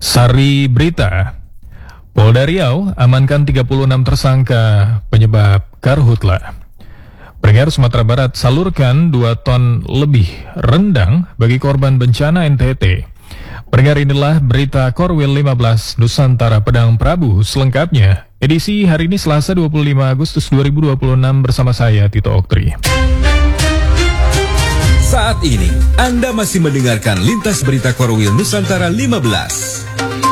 Sari Berita, Polda Riau amankan 36 tersangka penyebab karhutla. Pendengar, Sumatera Barat salurkan 2 ton lebih rendang bagi korban bencana NTT. Pendengar, inilah berita Korwil 15 Nusantara Pedang Prabu selengkapnya. Edisi hari ini Selasa 25 Agustus 2026 bersama saya Tito Oktri. Saat ini Anda masih mendengarkan Lintas Berita Korwil Nusantara 15.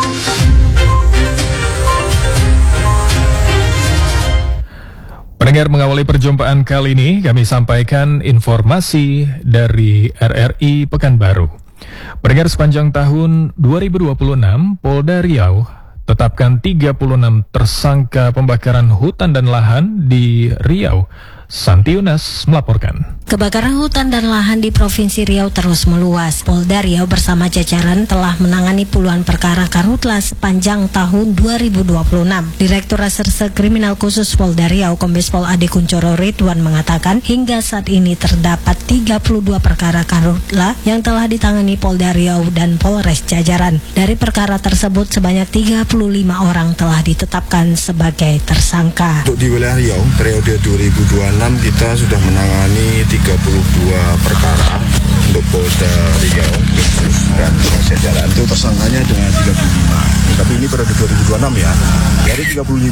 Pendengar, mengawali perjumpaan kali ini kami sampaikan informasi dari RRI Pekanbaru. Pendengar, sepanjang tahun 2026 Polda Riau tetapkan 36 tersangka pembakaran hutan dan lahan di Riau. Santi Yunas melaporkan. Kebakaran hutan dan lahan di Provinsi Riau terus meluas. Polda Riau bersama jajaran telah menangani puluhan perkara karhutla sepanjang tahun 2026. Direktur Reserse Kriminal Khusus Polda Riau, Kombes Pol Ade Kuncoro Ridwan mengatakan hingga saat ini terdapat 32 perkara karhutla yang telah ditangani Polda Riau dan Polres jajaran. Dari perkara tersebut sebanyak 35 orang telah ditetapkan sebagai tersangka. Untuk di wilayah Riau, periode 2026 kita sudah menangani 32 perkara untuk Polda Riau dan jajaran. Itu tersangkanya dengan 35. Tapi ini periode 2026 ya. Dari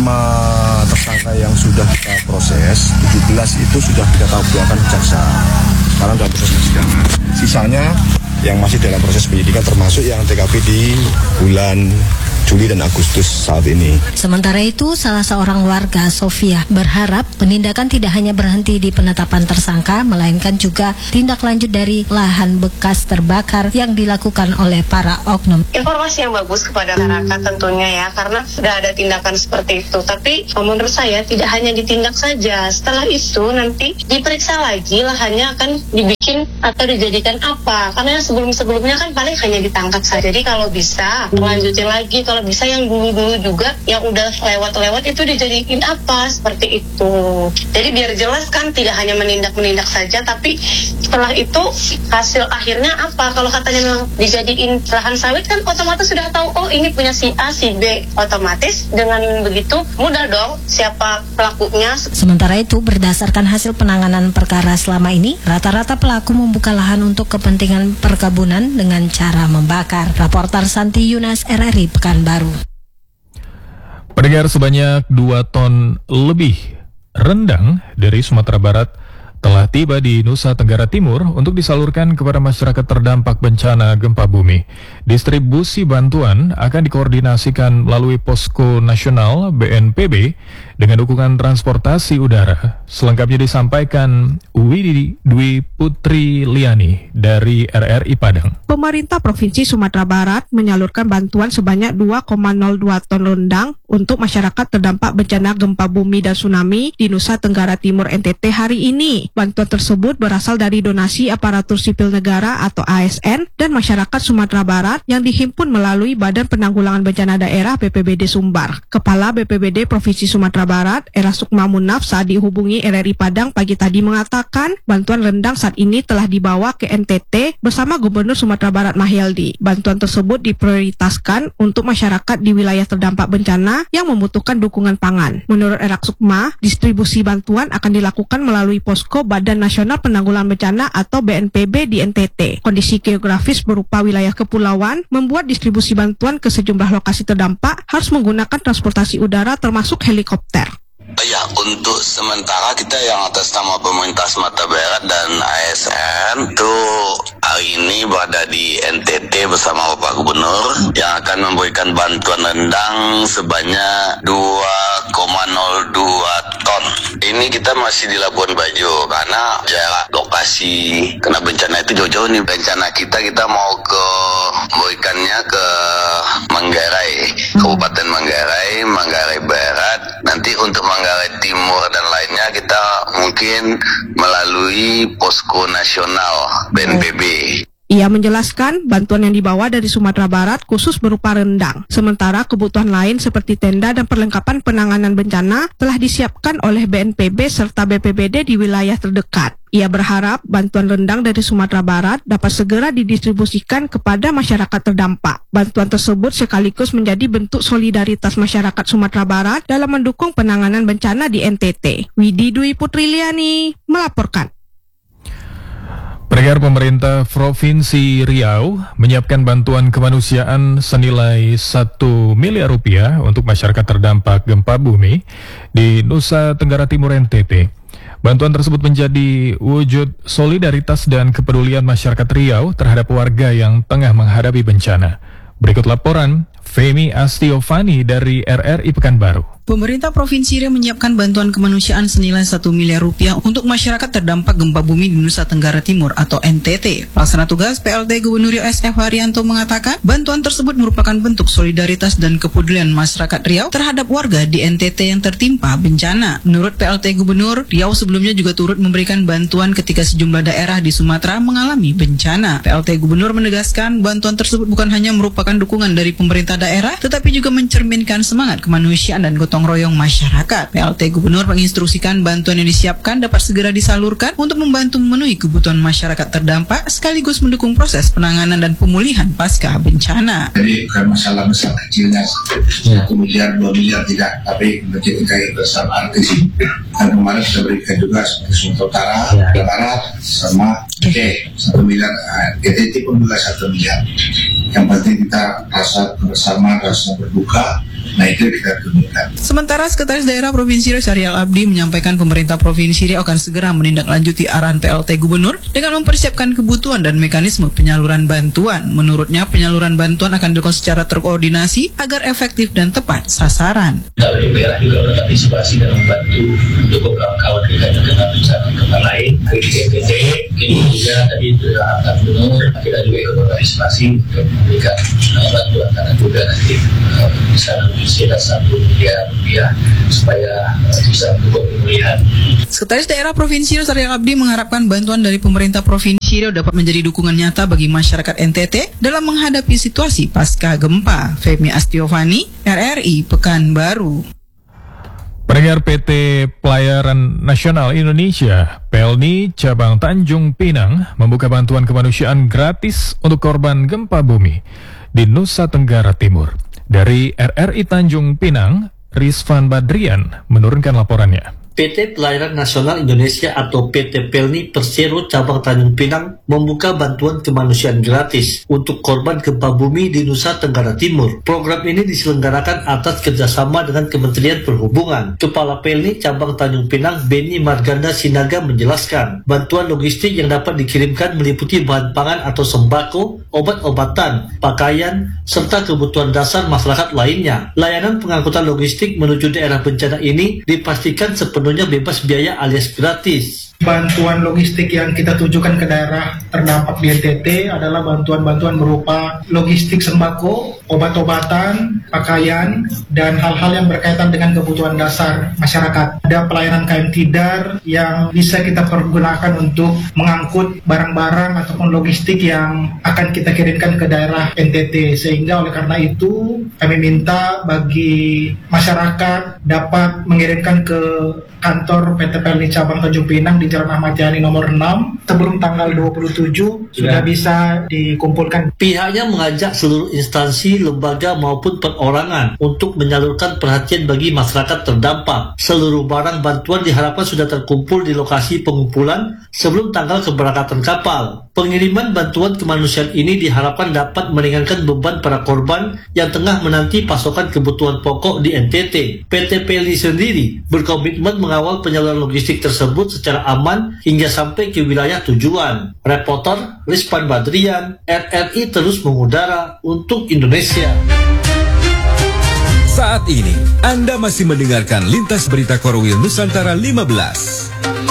35 tersangka yang sudah kita proses, 17 itu sudah kita tampilkan jaksa. Sekarang dalam proses persidangan. Sisanya yang masih dalam proses penyidikan termasuk yang TKP di bulan Juli dan Agustus saat ini. Sementara itu, salah seorang warga, Sofia, berharap penindakan tidak hanya berhenti di penetapan tersangka, melainkan juga tindak lanjut dari lahan bekas terbakar yang dilakukan oleh para oknum. Informasi yang bagus kepada masyarakat tentunya ya, karena sudah ada tindakan seperti itu. Tapi menurut saya tidak hanya ditindak saja, setelah itu nanti diperiksa lagi lahannya akan dibikin atau dijadikan apa. Karena sebelum-sebelumnya kan paling hanya ditangkap saja. Jadi kalau bisa lanjutin lagi, kalau bisa yang dulu-dulu juga yang udah lewat-lewat itu dijadiin apa, seperti itu. Jadi biar jelas kan tidak hanya menindak saja, tapi setelah itu hasil akhirnya apa. Kalau katanya memang dijadiin lahan sawit kan otomatis sudah tahu, oh ini punya si A, si B. Otomatis dengan begitu mudah dong siapa pelakunya. Sementara itu, berdasarkan hasil penanganan perkara selama ini, rata-rata pelaku membuka lahan untuk kepentingan perkebunan dengan cara membakar. Raporter Santi Yunas, RRI Pekanbaru. Pendengar, sebanyak 2 ton lebih rendang dari Sumatera Barat telah tiba di Nusa Tenggara Timur untuk disalurkan kepada masyarakat terdampak bencana gempa bumi. Distribusi bantuan akan dikoordinasikan melalui Posko Nasional BNPB dengan dukungan transportasi udara. Selengkapnya disampaikan Dwi Putri Liani dari RRI Padang. Pemerintah Provinsi Sumatera Barat menyalurkan bantuan sebanyak 2,02 ton rendang untuk masyarakat terdampak bencana gempa bumi dan tsunami di Nusa Tenggara Timur NTT hari ini. Bantuan tersebut berasal dari donasi aparatur sipil negara atau ASN dan masyarakat Sumatera Barat yang dihimpun melalui Badan Penanggulangan Bencana Daerah BPBD Sumbar. Kepala BPBD Provinsi Sumatera Barat, Era Sukma Munaf, saat dihubungi RRI Padang pagi tadi mengatakan bantuan rendang saat ini telah dibawa ke NTT bersama Gubernur Sumatera Barat Mahyaldi. Bantuan tersebut diprioritaskan untuk masyarakat di wilayah terdampak bencana yang membutuhkan dukungan pangan. Menurut Era Sukma, distribusi bantuan akan dilakukan melalui posko Badan Nasional Penanggulangan Bencana atau BNPB di NTT. Kondisi geografis berupa wilayah kepulauan membuat distribusi bantuan ke sejumlah lokasi terdampak harus menggunakan transportasi udara termasuk helikopter. Ya, untuk sementara kita yang atas nama pemerintah Sumatera Barat dan ASN itu hari ini berada di NTT bersama Bapak Gubernur yang akan memberikan bantuan rendang sebanyak 2,02 ton. Ini kita masih di Labuan Bajo karena jarak lokasi kena bencana itu jauh-jauh nih. Rencana kita mau memberikannya ke Manggarai, Kabupaten Manggarai, Manggarai Barat. Nanti untuk Manggarai Timur dan lainnya kita mungkin melalui Posko Nasional BNPB. Ia menjelaskan bantuan yang dibawa dari Sumatera Barat khusus berupa rendang. Sementara kebutuhan lain seperti tenda dan perlengkapan penanganan bencana telah disiapkan oleh BNPB serta BPBD di wilayah terdekat. Ia berharap bantuan rendang dari Sumatera Barat dapat segera didistribusikan kepada masyarakat terdampak. Bantuan tersebut sekaligus menjadi bentuk solidaritas masyarakat Sumatera Barat dalam mendukung penanganan bencana di NTT. Widi Dwi Putriliani melaporkan. Pendengar, pemerintah Provinsi Riau menyiapkan bantuan kemanusiaan senilai 1 miliar rupiah untuk masyarakat terdampak gempa bumi di Nusa Tenggara Timur NTT. Bantuan tersebut menjadi wujud solidaritas dan kepedulian masyarakat Riau terhadap warga yang tengah menghadapi bencana. Berikut laporan Femi Astiovani dari RRI Pekanbaru. Pemerintah Provinsi Riau menyiapkan bantuan kemanusiaan senilai 1 miliar rupiah untuk masyarakat terdampak gempa bumi di Nusa Tenggara Timur atau NTT. Pelaksana tugas PLT Gubernur Riau SF Haryanto mengatakan bantuan tersebut merupakan bentuk solidaritas dan kepedulian masyarakat Riau terhadap warga di NTT yang tertimpa bencana. Menurut PLT Gubernur, Riau sebelumnya juga turut memberikan bantuan ketika sejumlah daerah di Sumatera mengalami bencana. PLT Gubernur menegaskan bantuan tersebut bukan hanya merupakan dukungan dari pemerintah daerah, tetapi juga mencerminkan semangat kemanusiaan dan gotong royong masyarakat. PLT Gubernur menginstruksikan bantuan yang disiapkan dapat segera disalurkan untuk membantu memenuhi kebutuhan masyarakat terdampak sekaligus mendukung proses penanganan dan pemulihan pasca bencana. Jadi bukan masalah besar kecilnya 1 miliar, 2 miliar tidak, tapi menjadi kayak besar artis. Dan kemarin sudah berikan juga seperti Sumatera Utara, Sumatera Barat, sama Aceh 1 miliar, NTT pun juga 1 miliar. Yang penting kita rasa bersama, rasa berduka. Nah, itu kita tunjukkan. Sementara Sekretaris Daerah Provinsi Riau Syarial Abdi menyampaikan pemerintah Provinsi Riau akan segera menindaklanjuti arahan PLT Gubernur dengan mempersiapkan kebutuhan dan mekanisme penyaluran bantuan. Menurutnya, penyaluran bantuan akan dilakukan secara terkoordinasi agar efektif dan tepat sasaran. Dari daerah juga berpartisipasi dan membantu untuk beberapa kawan kita yang terkena bencana gempa lain. Dari NTT, ini juga tadi arahan Gubernur, kita juga ikut berpartisipasi untuk memberikan bantuan karena juga nanti bisa sekitar 1 miliar rupiah supaya bisa mendukung pemulihan. Sekretaris Daerah Provinsi Riau Syarial Abdi mengharapkan bantuan dari pemerintah Provinsi Riau dapat menjadi dukungan nyata bagi masyarakat NTT dalam menghadapi situasi pasca gempa. Femi Astiovani, RRI Pekanbaru. Pendengar, PT Pelayaran Nasional Indonesia PELNI Cabang Tanjung Pinang membuka bantuan kemanusiaan gratis untuk korban gempa bumi di Nusa Tenggara Timur. Dari RRI Tanjung Pinang, Rizvan Badrian menurunkan laporannya. PT Pelayaran Nasional Indonesia atau PT PELNI Persero Cabang Tanjung Pinang membuka bantuan kemanusiaan gratis untuk korban gempa bumi di Nusa Tenggara Timur. Program ini diselenggarakan atas kerjasama dengan Kementerian Perhubungan. Kepala PELNI Cabang Tanjung Pinang, Beni Marganda Sinaga menjelaskan, bantuan logistik yang dapat dikirimkan meliputi bahan pangan atau sembako, obat-obatan, pakaian, serta kebutuhan dasar masyarakat lainnya. Layanan pengangkutan logistik menuju daerah bencana ini dipastikan sepenuhnya bebas biaya alias gratis. Bantuan logistik yang kita tujukan ke daerah terdampak di NTT adalah bantuan-bantuan berupa logistik sembako, obat-obatan, pakaian, dan hal-hal yang berkaitan dengan kebutuhan dasar masyarakat. Ada pelayanan KM Tidar yang bisa kita pergunakan untuk mengangkut barang-barang ataupun logistik yang akan kita kirimkan ke daerah NTT. Sehingga oleh karena itu kami minta bagi masyarakat dapat mengirimkan ke kantor PT PELNI Cabang Tanjung Pinang di Jalan Ahmad Yani nomor 6 sebelum tanggal 27 sudah bisa dikumpulkan. Pihaknya mengajak seluruh instansi, lembaga maupun perorangan untuk menyalurkan perhatian bagi masyarakat terdampak. Seluruh barang bantuan diharapkan sudah terkumpul di lokasi pengumpulan sebelum tanggal keberangkatan kapal. Pengiriman bantuan kemanusiaan ini diharapkan dapat meringankan beban para korban yang tengah menanti pasokan kebutuhan pokok di NTT. PT PELNI sendiri berkomitmen mengawal penyaluran logistik tersebut secara aman hingga sampai ke wilayah tujuan. Reporter Rizvan Badrian, RRI terus mengudara untuk Indonesia. Saat ini Anda masih mendengarkan Lintas Berita Korwil Nusantara 15.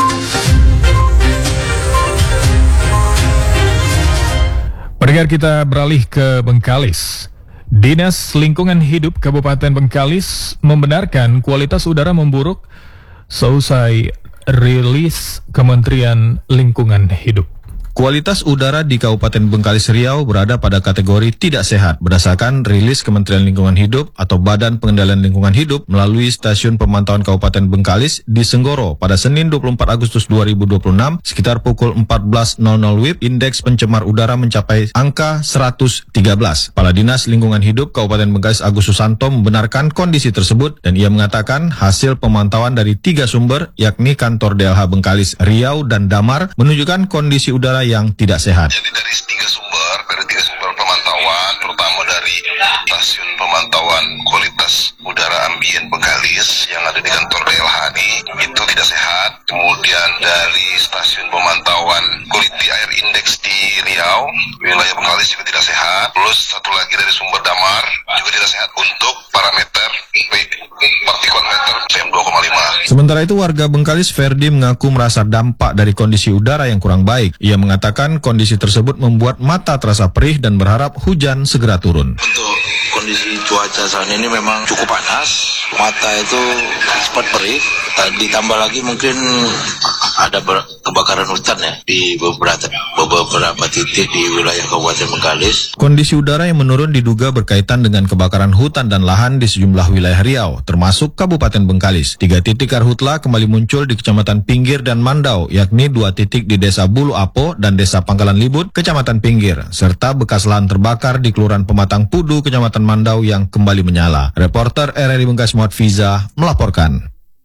Pendengar, kita beralih ke Bengkalis. Dinas Lingkungan Hidup Kabupaten Bengkalis membenarkan kualitas udara memburuk seusai rilis Kementerian Lingkungan Hidup. Kualitas udara di Kabupaten Bengkalis Riau berada pada kategori tidak sehat berdasarkan rilis Kementerian Lingkungan Hidup atau Badan Pengendalian Lingkungan Hidup melalui Stasiun Pemantauan Kabupaten Bengkalis di Senggoro pada Senin 24 Agustus 2026 sekitar pukul 14.00 WIB. Indeks pencemar udara mencapai angka 113. Kepala Dinas Lingkungan Hidup Kabupaten Bengkalis Agus Susanto membenarkan kondisi tersebut dan ia mengatakan hasil pemantauan dari 3 sumber yakni kantor DLH Bengkalis, Riau, dan Damar menunjukkan kondisi udara yang tidak sehat. Jadi dari tiga sumber pemantauan, terutama dari stasiun pemantauan kualitas udara ambien Bengkalis yang ada di kantor DLH ini, itu tidak sehat. Kemudian dari stasiun pemantauan quality air index di Riau, wilayah Bengkalis juga tidak sehat. Plus satu lagi dari sumber Damar juga tidak sehat untuk parameter partikulat meter PM2,5. Sementara itu warga Bengkalis Ferdi mengaku merasa dampak dari kondisi udara yang kurang baik. Ia mengatakan kondisi tersebut membuat mata terasa perih dan berharap hujan segera turun. Untuk kondisi cuaca saat ini memang cukup panas, mata itu cepat perih, ditambah lagi mungkin ada kebakaran hutan ya di beberapa titik di wilayah Kabupaten Bengkalis. Kondisi udara yang menurun diduga berkaitan dengan kebakaran hutan dan lahan di sejumlah wilayah Riau, termasuk Kabupaten Bengkalis. 3 titik karhutla kembali muncul di Kecamatan Pinggir dan Mandau, yakni 2 titik di Desa Bulu Apo dan Desa Pangkalan Libut, Kecamatan Pinggir, serta bekas lahan terbakar di Kelurahan Pematang Pudu, Kecamatan Mandau yang kembali menyala. Reporter RRI Bengkalis Muhammad Fiza melaporkan.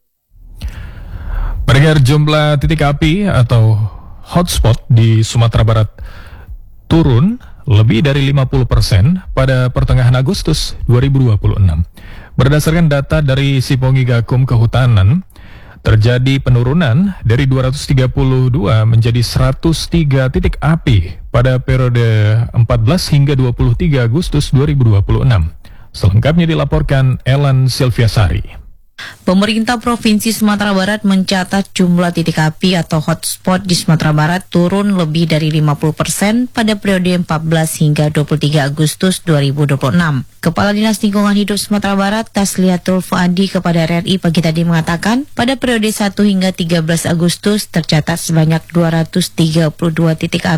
Pendengar, jumlah titik api atau hotspot di Sumatera Barat turun lebih dari 50% pada pertengahan Agustus 2026. Berdasarkan data dari Sipongi Gakum Kehutanan, terjadi penurunan dari 232 menjadi 103 titik api pada periode 14 hingga 23 Agustus 2026. Selengkapnya dilaporkan Ellen Silviasari. Pemerintah Provinsi Sumatera Barat mencatat jumlah titik api atau hotspot di Sumatera Barat turun lebih dari 50% pada periode 14 hingga 23 Agustus 2026. Kepala Dinas Lingkungan Hidup Sumatera Barat, Tasliatul Fuadi kepada RRI pagi tadi mengatakan, pada periode 1 hingga 13 Agustus tercatat sebanyak 232 titik api